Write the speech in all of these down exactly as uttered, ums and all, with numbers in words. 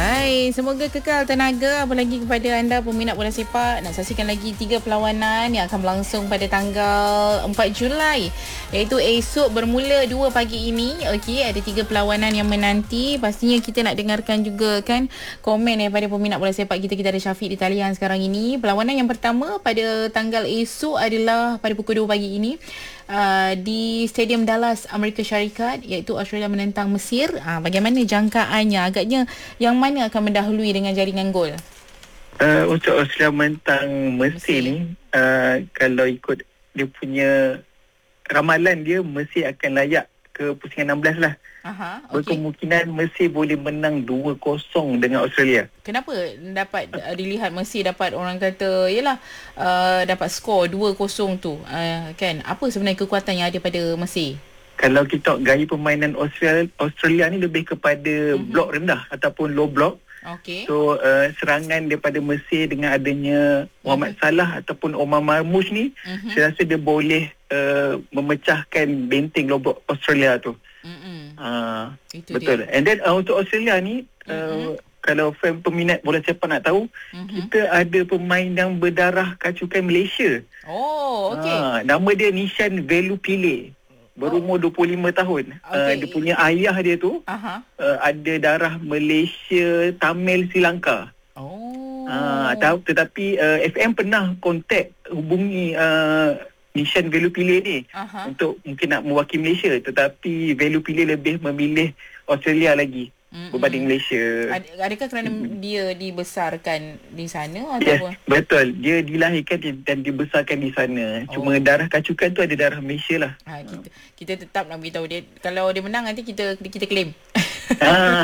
Baik, semoga kekal tenaga apalagi kepada anda peminat bola sepak. Nak saksikan lagi tiga perlawanan yang akan berlangsung pada tanggal empat Julai, iaitu esok bermula dua pagi ini. Okey, ada tiga perlawanan yang menanti. Pastinya kita nak dengarkan juga kan komen daripada peminat bola sepak kita. Kita ada Syafiq di talian sekarang ini. Perlawanan yang pertama pada tanggal esok adalah pada pukul dua pagi ini. Uh, di Stadium Dallas, Amerika Syarikat, iaitu Australia menentang Mesir. Uh, bagaimana jangkaannya? Agaknya yang mana akan mendahului dengan jaringan gol? Uh, untuk Australia menentang Mesir, Mesir. ni, uh, kalau ikut dia punya ramalan dia, Mesir akan layak ke pusingan enam belas lah. Aha, okay. Berkemungkinan Mesir boleh menang dua kosong dengan Australia. Kenapa dapat uh, dilihat Mesir dapat orang kata yalah uh, dapat skor dua kosong tu uh, kan? Apa sebenarnya kekuatan yang ada pada Mesir? Kalau kita gaya permainan Australia, Australia ni lebih kepada mm-hmm. blok rendah ataupun low block. Okay. So uh, serangan daripada Mesir dengan adanya Muhammad mm-hmm. Salah ataupun Omar Marmoush ni, mm-hmm. saya rasa dia boleh uh, memecahkan benteng low block Australia tu. Mm-hmm. Uh, Itu betul. dia. And then uh, untuk Australia ni, mm-hmm. uh, kalau fan peminat bola sepak nak tahu, mm-hmm. kita ada pemain yang berdarah kacukan Malaysia. Oh, okey. Uh, nama dia Nishan Velupile. Berumur oh. dua puluh lima tahun. Okay. Uh, dia punya ayah dia tu uh, ada darah Malaysia, Tamil, Sri Lanka. Oh. Uh, tahu, tetapi uh, F M pernah kontak hubungi uh, Nishan Velupile ni uh-huh. untuk mungkin nak mewakili Malaysia, tetapi Velupile lebih memilih Australia lagi mm-hmm. berbanding Malaysia. Ad, adakah kerana mm-hmm. dia dibesarkan di sana yes, ataupun? Betul. Dia dilahirkan dan dibesarkan di sana. Oh. Cuma darah kacukan tu ada darah Malaysia lah. Ha, kita, kita tetap nak beritahu dia. Kalau dia menang nanti kita kita claim. Ah.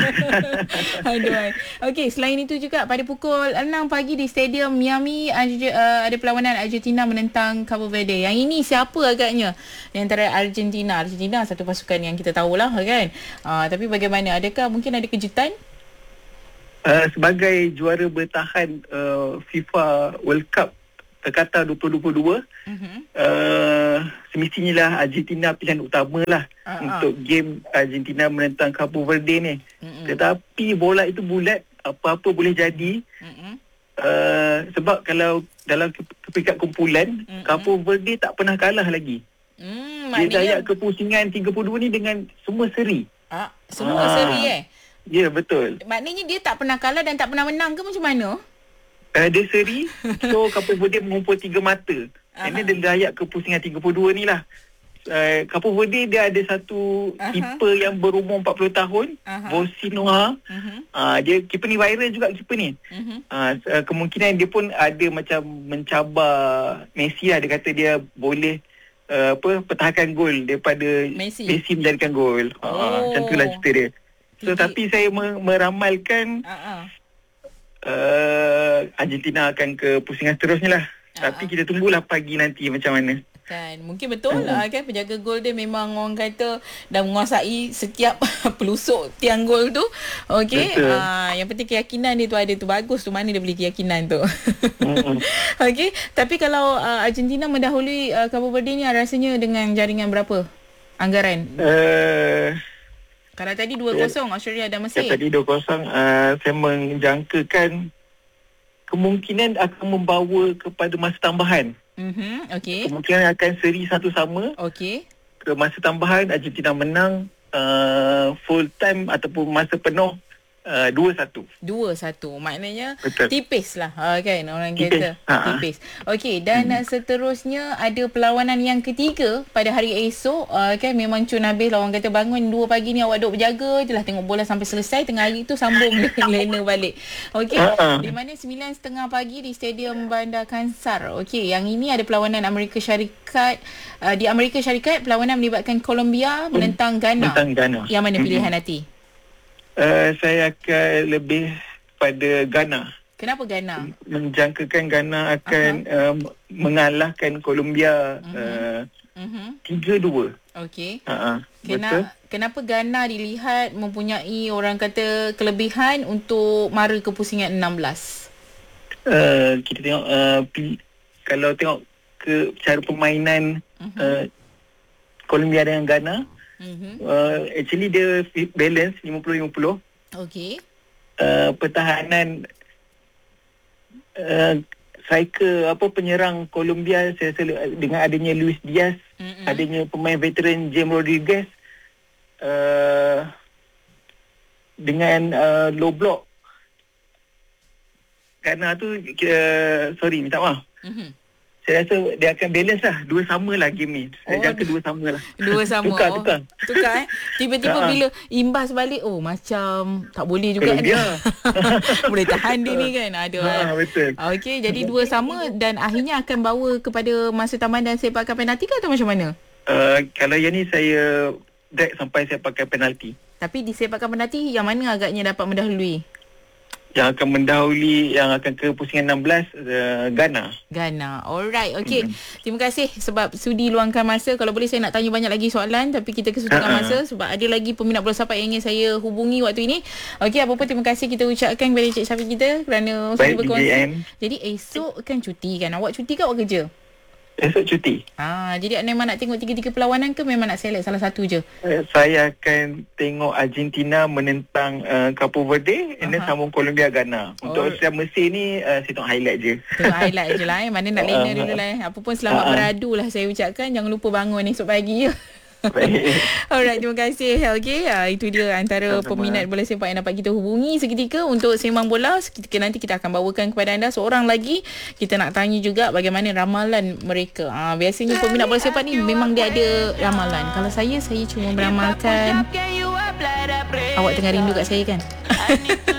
Aduh. Okey, selain itu juga pada pukul enam pagi di Stadium Miami uh, ada perlawanan Argentina menentang Cabo Verde. Yang ini siapa agaknya di antara Argentina? Argentina satu pasukan yang kita tahulah kan. Uh, tapi bagaimana? Adakah mungkin ada kejutan? Uh, sebagai juara bertahan uh, FIFA World Cup Qatar dua ribu dua puluh dua, uh-huh. uh, semestinya lah Argentina pilihan utama lah uh-huh. untuk game Argentina menentang Cabo Verde ni. Uh-huh. Tetapi bola itu bulat, apa-apa boleh jadi. Uh-huh. Uh, sebab kalau dalam peringkat kumpulan, uh-huh. Cabo Verde tak pernah kalah lagi. Hmm, dia layak ke pusingan tiga puluh dua ni dengan semua seri. Ah, semua ah. seri eh? Ya, yeah, betul. Maknanya dia tak pernah kalah dan tak pernah menang ke macam mana? Uh, dia seri, so Cabo Verde mengumpul tiga mata. Ini dia layak ke pusingan tiga puluh dua ni lah. Uh, Cabo Verde dia ada satu keeper yang berumur empat puluh tahun, Bosinoha. Uh-huh. Uh, dia keeper ni viral juga keeper ni. Uh-huh. Uh, kemungkinan dia pun ada macam mencabar Messi lah. Dia kata dia boleh uh, apa pertahankan gol daripada Messi, Messi menjadikan gol. Oh. Uh, macam itulah cerita dia. So, Tiki. Tapi saya meramalkan uh-uh. Uh, Argentina akan ke pusingan seterusnya lah. Uh-huh. Tapi kita tunggulah pagi nanti macam mana. Kan, mungkin betul uh-huh. lah kan penjaga gol dia memang orang kata dah menguasai setiap pelusuk tiang gol tu. Okey. Uh, yang penting keyakinan dia tu ada tu, bagus tu, mana dia beli keyakinan tu. Uh-huh. Okey, tapi kalau uh, Argentina mendahului uh, Cabo Verde ni rasanya dengan jaringan berapa anggaran? Uh, Kalau tadi dua kosong Australia dan Mesir. Tadi dua kosong uh, saya menjangkakan kemungkinan akan membawa kepada masa tambahan. Mhm, okey. Kemungkinan akan seri satu sama. Okey. Ke masa tambahan Argentina menang uh, full time ataupun masa penuh uh, dua satu. dua satu. Maknanya betul. Tipis lah uh, kan orang tipis. kata. Ha-ha. Tipis. Okey, dan hmm. seterusnya ada perlawanan yang ketiga pada hari esok. Uh, kan memang Cun habis lah orang kata bangun dua pagi ni awak duk berjaga je lah tengok bola sampai selesai. Tengah hari tu sambung lena balik. Okey. Ha-ha. Di mana sembilan tiga puluh pagi di Stadium Bandar Kansar. Okey, yang ini ada perlawanan Amerika Syarikat. Uh, di Amerika Syarikat perlawanan melibatkan Colombia menentang Ghana. Menentang Ghana. Yang mana pilihan hmm. hati? Uh, saya akan lebih pada Ghana. Kenapa Ghana? Menjangkakan Ghana akan uh-huh. uh, mengalahkan Colombia uh-huh. uh, uh-huh. tiga dua. Okey. Uh-huh. Kena, kenapa Ghana dilihat mempunyai orang kata kelebihan untuk mara ke pusingan enam belas? Uh, kita tengok uh, pi- kalau tengok ke cara permainan uh-huh. uh, Colombia dengan Ghana. Mm-hmm. Uh, actually dia balance lima puluh lima puluh. Okey. uh, pertahanan uh, striker apa penyerang Colombia, saya rasa dengan adanya Luis Diaz, mm-hmm. adanya pemain veteran James Rodriguez, uh, dengan uh, low block kerana tu uh, sorry minta maaf. Mm-hmm. Saya rasa dia akan balance lah. Dua sama lah game ni. Saya oh, jangka dua sama lah. Dua sama. tukar, oh. tukar. Tukar eh. Tiba-tiba bila imbas balik, oh macam tak boleh juga dia. Boleh tahan dia ni kan. Ada. Ha, betul. Okey, jadi dua sama dan akhirnya akan bawa kepada masa tambahan dan sepakan penalti ke atau macam mana? Uh, kalau yang ni saya drag sampai sepakan penalti. Tapi di sepakan penalti yang mana agaknya dapat mendahului? Yang akan mendahului, yang akan ke pusingan enam belas, uh, Ghana. Ghana. Alright. Okay. Mm-hmm. Terima kasih sebab sudi luangkan masa. Kalau boleh saya nak tanya banyak lagi soalan, tapi kita kesudahan uh-huh. masa sebab ada lagi peminat bola sepak yang ingin saya hubungi waktu ini. Okay, apa pun terima kasih kita ucapkan kepada Encik Syafiq kita kerana sudah berkongsi. Jadi esok kan cuti kan? Awak cuti ke awak kerja? Esok cuti. Ah, jadi memang nak tengok tiga-tiga perlawanan ke memang nak select salah satu je? Saya akan tengok Argentina menentang uh, Cape Verde and then sambung Colombia Ghana. Untuk Australia Mesir ni uh, saya tengok highlight je. Tengok highlight je lah eh. Mana nak lena dulu lah eh. Apa pun selamat uh-huh. beradu lah saya ucapkan. Jangan lupa bangun esok pagi ya. Alright, terima kasih. Okay, uh, itu dia antara sama-sama peminat bola sepak yang dapat kita hubungi seketika untuk sembang bola. Seketika nanti kita akan bawakan kepada anda seorang lagi. Kita nak tanya juga bagaimana ramalan mereka. uh, Biasanya peminat bola sepak ni memang dia ada ramalan. Kalau saya, saya cuma beramalkan awak tengah rindu kat saya kan.